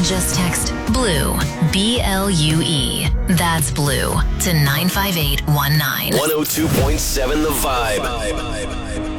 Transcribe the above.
Just text BLUE, BLUE. That's BLUE to 95819. 102.7 The Vibe.